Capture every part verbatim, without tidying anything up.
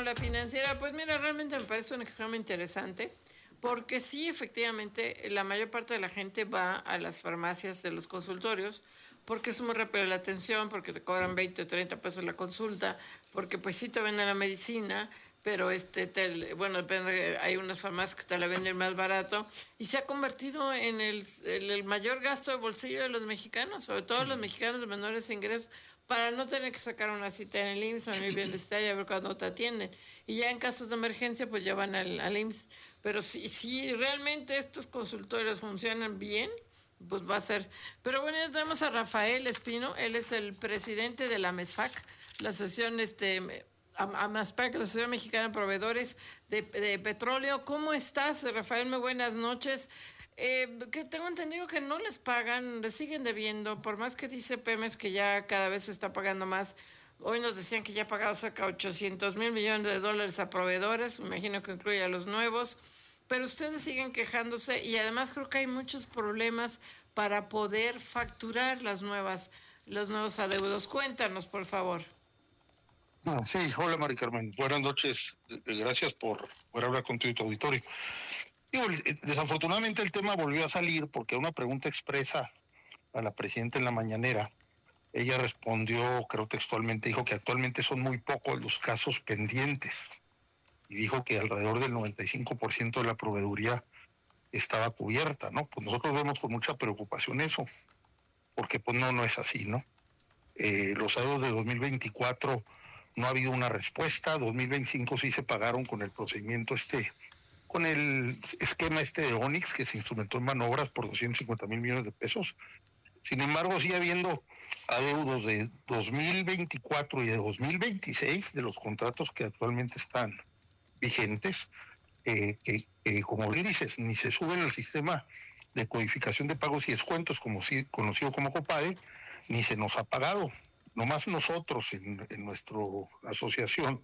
la financiera. Pues mira, realmente me parece un ejemplo interesante, porque sí, efectivamente, la mayor parte de la gente va a las farmacias de los consultorios, porque es muy rápido la atención, porque te cobran veinte o treinta pesos la consulta, porque pues sí te venden la medicina, pero este, te, bueno, depende, hay unas farmacias que te la venden más barato, y se ha convertido en el, en el mayor gasto de bolsillo de los mexicanos, sobre todo los mexicanos de menores ingresos, para no tener que sacar una cita en el I M S S o en el bienestar y a ver cuándo te atienden. Y ya en casos de emergencia, pues ya van al, al I M S S. Pero si, si realmente estos consultorios funcionan bien, pues va a ser. Pero bueno, ya tenemos a Rafael Espino, él es el presidente de la MESFAC, la asociación, este, AMASPAC, la Asociación Mexicana de Proveedores de, de Petróleo. ¿Cómo estás, Rafael? Muy buenas noches. Eh, que tengo entendido que no les pagan, les siguen debiendo, por más que dice Pemex que ya cada vez se está pagando más. Hoy nos decían que ya ha pagado cerca de ochocientos mil millones de dólares a proveedores, me imagino que incluye a los nuevos, pero ustedes siguen quejándose y además creo que hay muchos problemas para poder facturar las nuevas, los nuevos adeudos. Cuéntanos, por favor. Ah, sí, hola Mari Carmen, buenas noches, gracias por, por hablar con tu auditorio. Digo, desafortunadamente el tema volvió a salir porque a una pregunta expresa a la presidenta en la mañanera, ella respondió, creo textualmente, dijo que actualmente son muy pocos los casos pendientes y dijo que alrededor del noventa y cinco por ciento de la proveeduría estaba cubierta, ¿no? Pues nosotros vemos con mucha preocupación eso, porque pues no, no es así, ¿no? Eh, los adeudos de dos mil veinticuatro no ha habido una respuesta, dos mil veinticinco sí se pagaron con el procedimiento este, con el esquema este de Onix que se instrumentó en manobras por doscientos cincuenta mil millones de pesos. Sin embargo, sigue habiendo adeudos de dos mil veinticuatro y de dos mil veintiséis de los contratos que actualmente están vigentes, eh, que, que como bien dices, ni se suben al sistema de codificación de pagos y descuentos, como si, conocido como COPADE, ni se nos ha pagado. Nomás nosotros en, en nuestra asociación,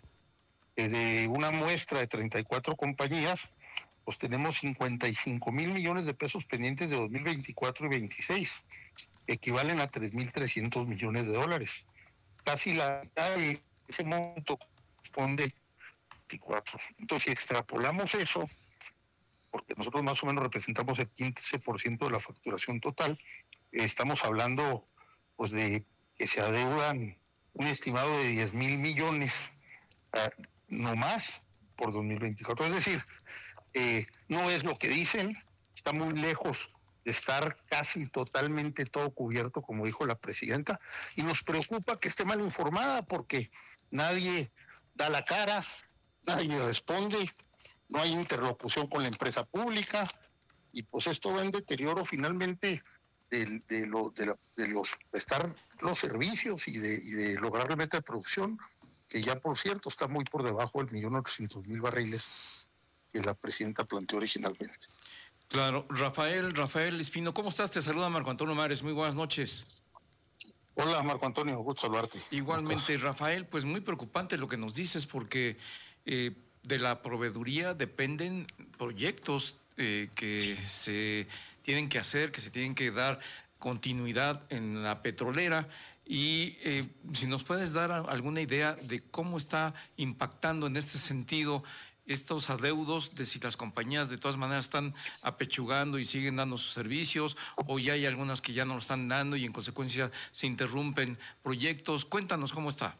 eh, de una muestra de treinta y cuatro compañías, pues tenemos cincuenta y cinco mil millones de pesos pendientes de dos mil veinticuatro y veintiséis, equivalen a tres mil trescientos millones de dólares. Casi la mitad de ese monto corresponde veinticuatro. Entonces, si extrapolamos eso, porque nosotros más o menos representamos el quince por ciento de la facturación total, eh, estamos hablando pues de que se adeudan un estimado de diez mil millones, eh, no más, por dos mil veinticuatro. Es decir, eh, no es lo que dicen, está muy lejos de estar casi totalmente todo cubierto, como dijo la presidenta, y nos preocupa que esté mal informada porque nadie da la cara, nadie responde, no hay interlocución con la empresa pública, y pues esto va en deterioro finalmente de, de, lo, de, la, de los prestar los servicios y de, y de lograr la meta de producción, que ya por cierto está muy por debajo del millón ochocientos mil barriles que la presidenta planteó originalmente. Claro, Rafael, Rafael Espino, ¿cómo estás? Te saluda Marco Antonio Mares, muy buenas noches. Hola Marco Antonio, gusto saludarte. Igualmente, Rafael, pues muy preocupante lo que nos dices porque eh, de la proveeduría dependen proyectos eh, que se tienen que hacer, que se tienen que dar continuidad en la petrolera y eh, si nos puedes dar alguna idea de cómo está impactando en este sentido estos adeudos, de si las compañías de todas maneras están apechugando y siguen dando sus servicios o ya hay algunas que ya no lo están dando y en consecuencia se interrumpen proyectos. Cuéntanos cómo está.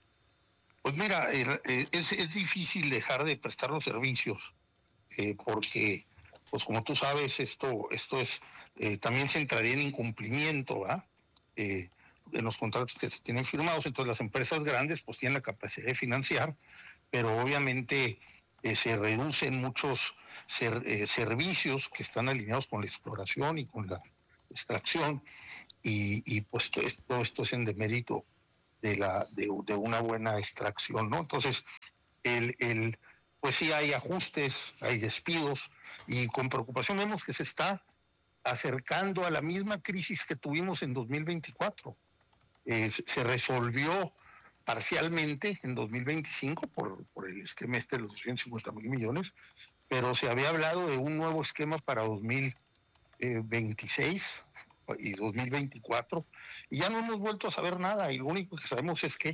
Pues mira, eh, es, es difícil dejar de prestar los servicios eh, porque, pues como tú sabes, esto, esto es, eh, también se entraría en incumplimiento, ¿verdad? Eh, en los contratos que se tienen firmados. Entonces las empresas grandes pues tienen la capacidad de financiar, pero obviamente eh, se reducen muchos ser, eh, servicios que están alineados con la exploración y con la extracción, y, y pues todo esto, todo esto es en demérito de la de, de una buena extracción, ¿no? Entonces, el, el pues sí hay ajustes, hay despidos, y con preocupación vemos que se está acercando a la misma crisis que tuvimos en dos mil veinticuatro. Eh, se resolvió parcialmente en dos mil veinticinco por, por el esquema este de los doscientos cincuenta mil millones, pero se había hablado de un nuevo esquema para dos mil veintiséis y dos mil veinticuatro, y ya no hemos vuelto a saber nada, y lo único que sabemos es que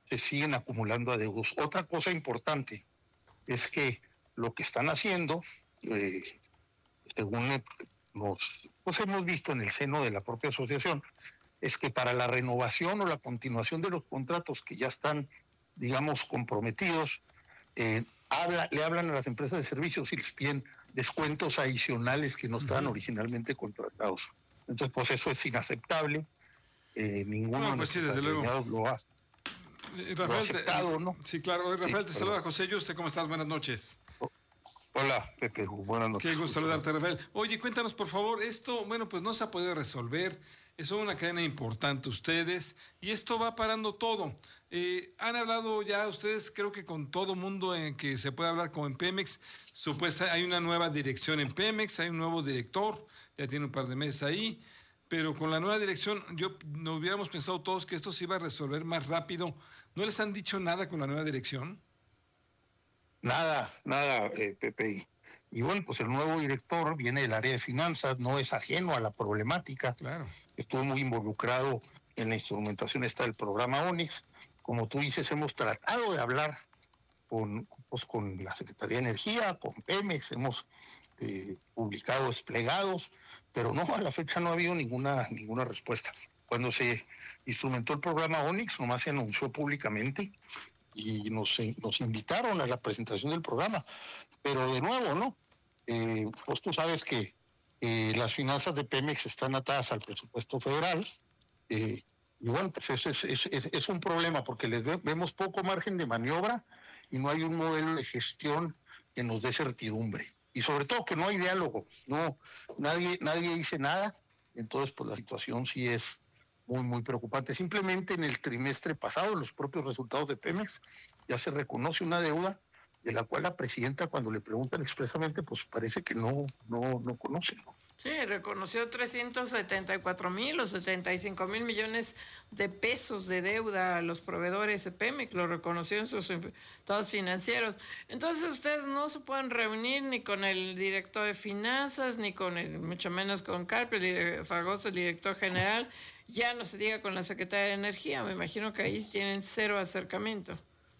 se siguen acumulando adeudos. Otra cosa importante es que lo que están haciendo, eh, según nos pues hemos visto en el seno de la propia asociación, es que para la renovación o la continuación de los contratos que ya están, digamos, comprometidos, eh, habla, le hablan a las empresas de servicios y les piden descuentos adicionales que no estaban uh-huh. originalmente contratados. Entonces, pues eso es inaceptable. Eh, ninguno no, pues sí, desde luego. lo ha, eh, Rafael, lo ha aceptado, te, ¿no? Sí, claro. Rafael, sí, te saluda José Yuste. ¿Cómo estás? Buenas noches. Hola, Pepe. Buenas noches. Qué gusto saludarte, Rafael. Oye, cuéntanos, por favor, esto, bueno, pues no se ha podido resolver. Es una cadena importante ustedes y esto va parando todo. Eh, han hablado ya ustedes, creo que con todo mundo en que se puede hablar como en Pemex. Supuesta, hay una nueva dirección en Pemex, hay un nuevo director, ya tiene un par de meses ahí. Pero con la nueva dirección, yo no hubiéramos pensado todos que esto se iba a resolver más rápido. ¿No les han dicho nada con la nueva dirección? Nada, nada, eh, Pepe. Y bueno, pues el nuevo director viene del área de finanzas, no es ajeno a la problemática. Claro. Estuvo muy involucrado en la instrumentación esta del programa Onix. Como tú dices, hemos tratado de hablar con, pues, con la Secretaría de Energía, con Pemex, hemos eh, publicado desplegados, pero no, a la fecha no ha habido ninguna, ninguna respuesta. Cuando se instrumentó el programa Onix, nomás se anunció públicamente y nos, nos invitaron a la presentación del programa. Pero de nuevo, ¿no? Eh, pues tú sabes que eh, las finanzas de Pemex están atadas al presupuesto federal. Eh, y bueno, pues eso es, es, es, es un problema porque les ve, vemos poco margen de maniobra y no hay un modelo de gestión que nos dé certidumbre. Y sobre todo que no hay diálogo, no, nadie, nadie dice nada. Entonces, pues la situación sí es muy, muy preocupante. Simplemente en el trimestre pasado, los propios resultados de Pemex, ya se reconoce una deuda de la cual la presidenta, cuando le preguntan expresamente, pues parece que no, no, no conoce, ¿no? Sí, reconoció trescientos setenta y cuatro mil o setenta y cinco mil millones de pesos de deuda a los proveedores de Pemex, lo reconoció en sus estados financieros. Entonces ustedes no se pueden reunir ni con el director de finanzas, ni con el, mucho menos con Carpio, el Fragoso, el director general, ya no se diga con la Secretaría de Energía. Me imagino que ahí tienen cero acercamiento.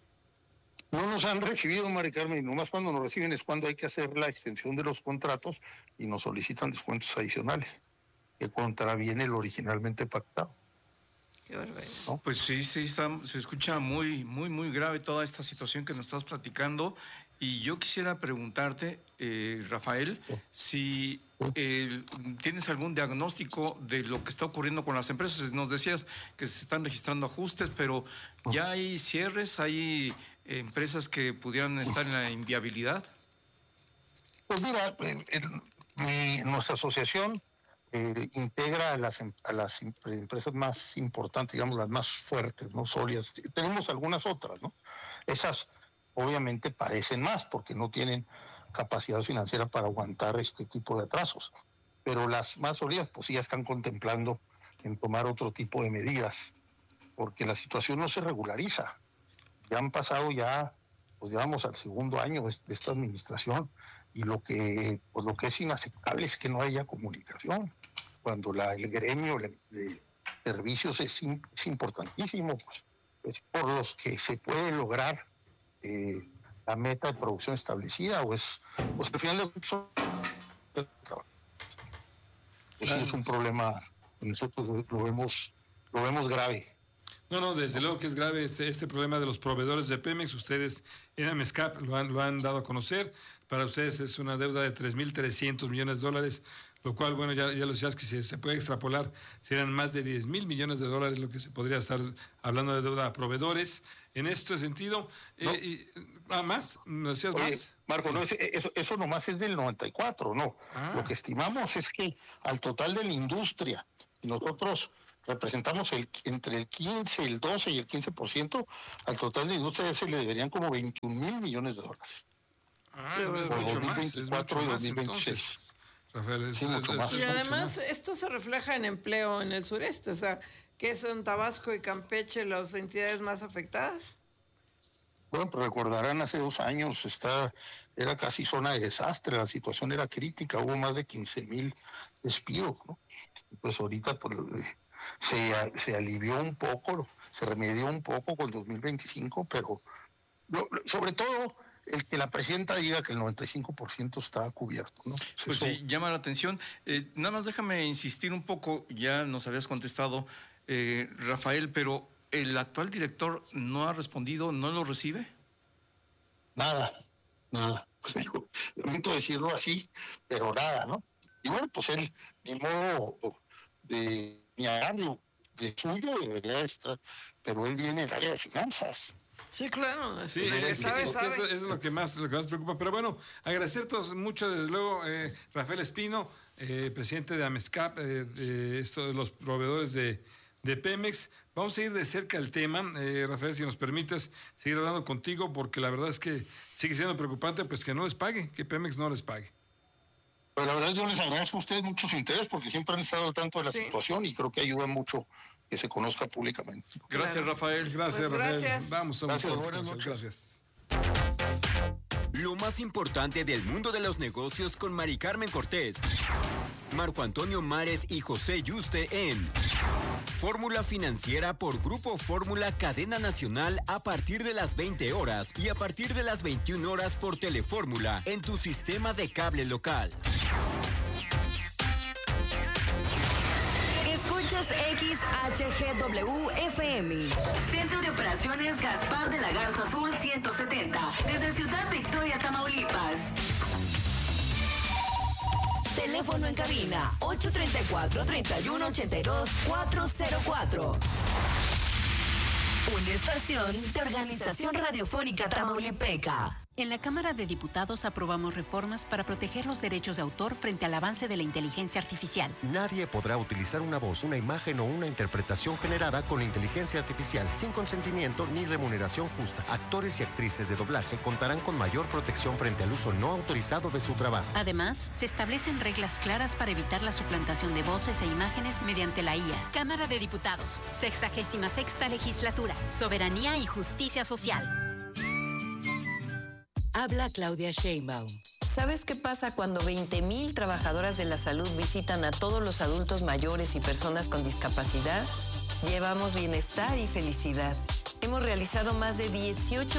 No nos han recibido, Mari Carmen, y nomás cuando nos reciben es cuando hay que hacer la extensión de los contratos y nos solicitan descuentos adicionales, que contraviene lo originalmente pactado. Qué barbaridad. ¿No? Pues sí, sí, está, se escucha muy, muy, muy grave toda esta situación que nos estás platicando. Y yo quisiera preguntarte, eh, Rafael, si eh, tienes algún diagnóstico de lo que está ocurriendo con las empresas. Nos decías que se están registrando ajustes, pero ¿ya hay cierres? ¿Hay empresas que pudieran estar en la inviabilidad? Pues mira, eh, eh, nuestra asociación eh, integra a las, a las empresas más importantes, digamos, las más fuertes, ¿no? Sólidas. Tenemos algunas otras, ¿no? Esas obviamente parecen más porque no tienen capacidad financiera para aguantar este tipo de atrasos. Pero las más sólidas, pues ya están contemplando en tomar otro tipo de medidas, porque la situación no se regulariza. Ya han pasado ya, pues llevamos al segundo año de esta administración y lo que, pues lo que es inaceptable es que no haya comunicación. Cuando la, el gremio de servicios es, es importantísimo, pues, por los que se puede lograr eh, la meta de producción establecida, o es, pues al final de eso es un problema, nosotros lo vemos, lo vemos grave. No, no, desde luego que es grave este, este problema de los proveedores de Pemex. Ustedes en AMESCAP lo han, lo han dado a conocer. Para ustedes es una deuda de tres mil trescientos millones de dólares, lo cual, bueno, ya, ya lo decías que se, se puede extrapolar, serán más de diez mil millones de dólares lo que se podría estar hablando de deuda a proveedores. En este sentido, no. eh, y, ¿ah, más? ¿No decías Oye, más? Marco, Sí. no, eso, eso nomás es del noventa y cuatro, no. Ah. Lo que estimamos es que al total de la industria, nosotros representamos el, entre el quince, el doce y el quince por ciento, al total de industria se le deberían como veintiún mil millones de dólares. Ah, es mucho más, es mucho más entonces, Rafael. Es, sí, mucho es, más. Y además esto se refleja en empleo en el sureste, o sea, que son Tabasco y Campeche las entidades más afectadas. Bueno, pues recordarán hace dos años, está, era casi zona de desastre, la situación era crítica, hubo más de quince mil despidos, ¿no? Pues ahorita pues, se, se alivió un poco, se remedió un poco con dos mil veinticinco, pero lo, sobre todo el que la presidenta diga que el noventa y cinco por ciento está cubierto, ¿no? Pues Eso... sí, llama la atención. Eh, nada más déjame insistir un poco, ya nos habías contestado, eh, Rafael, pero ¿el actual director no ha respondido, no lo recibe? Nada, nada. Lamento decirlo así, pero nada, ¿no? Y bueno, pues él, ni modo de ni agarre de suyo, debería estar, pero él viene del área de finanzas. Sí, claro. Sí, es, es, sabe, es, sabe. Eso, eso es lo que más lo que más preocupa. Pero bueno, agradecerte mucho, desde luego, eh, Rafael Espino, eh, presidente de AMESCAP, eh, de, esto, de los proveedores de, de Pemex. Vamos a ir de cerca al tema, eh, Rafael, si nos permites seguir hablando contigo, porque la verdad es que sigue siendo preocupante pues que no les pague, que Pemex no les pague. Pero la verdad yo les agradezco a ustedes mucho su interés porque siempre han estado al tanto de la sí. situación y creo que ayuda mucho que se conozca públicamente. Gracias, claro. Rafael. Gracias, pues Rafael. Gracias. Vamos a un Gracias, corte, buenas noches. Gracias. Lo más importante del mundo de los negocios con Mari Carmen Cortés, Marco Antonio Mares y José Yuste en Fórmula Financiera por Grupo Fórmula Cadena Nacional a partir de las veinte horas y a partir de las veintiuna horas por Telefórmula en tu sistema de cable local. Escuchas X H G W F M. Centro de Operaciones Gaspar de la Garza Sur ciento setenta. Desde Ciudad Victoria, Tamaulipas. Teléfono en cabina ocho tres cuatro, tres uno ocho dos, cuatro cero cuatro. Una estación de Organización Radiofónica Tamaulipeca. En la Cámara de Diputados aprobamos reformas para proteger los derechos de autor frente al avance de la inteligencia artificial. Nadie podrá utilizar una voz, una imagen o una interpretación generada con inteligencia artificial sin consentimiento ni remuneración justa. Actores y actrices de doblaje contarán con mayor protección frente al uso no autorizado de su trabajo. Además, se establecen reglas claras para evitar la suplantación de voces e imágenes mediante la I A. Cámara de Diputados, sexagésima sexta legislatura, soberanía y justicia social. Habla Claudia Sheinbaum. ¿Sabes qué pasa cuando veinte mil trabajadoras de la salud visitan a todos los adultos mayores y personas con discapacidad? Llevamos bienestar y felicidad. Hemos realizado más de dieciocho